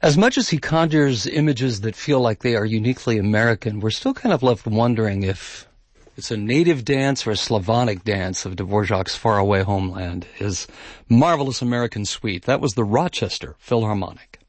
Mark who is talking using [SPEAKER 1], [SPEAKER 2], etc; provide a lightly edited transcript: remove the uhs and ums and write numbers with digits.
[SPEAKER 1] As much as he conjures images that feel like they are uniquely American, we're still kind of left wondering if it's a native dance or a Slavonic dance of Dvorak's faraway homeland, his marvelous American suite. That was the Rochester Philharmonic.